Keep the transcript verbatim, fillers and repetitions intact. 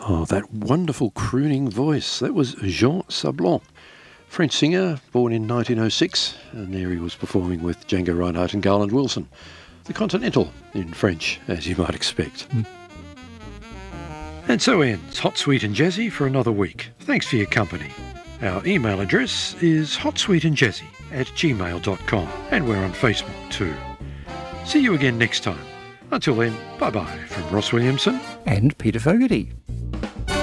Oh, that wonderful crooning voice. That was Jean Sablon, French singer, born in nineteen oh six, and there he was performing with Django Reinhardt and Garland Wilson. The Continental in French, as you might expect. Mm. And so ends Hot, Sweet and Jazzy for another week. Thanks for your company. Our email address is hotsweetandjazzy at gmail dot com, and we're on Facebook too. See you again next time. Until then, bye-bye from Ross Williamson and Peter Fogarty.